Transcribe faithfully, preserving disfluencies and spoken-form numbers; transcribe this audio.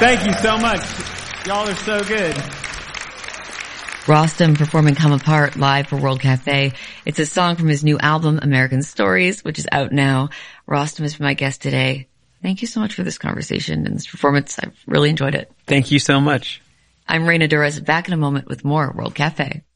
Thank you so much. Y'all are so good. Rostam performing Come Apart live for World Cafe. It's a song from his new album, American Stories, which is out now. Rostam has been my guest today. Thank you so much for this conversation and this performance. I've really enjoyed it. Thank you so much. I'm Reina Durres, back in a moment with more World Cafe.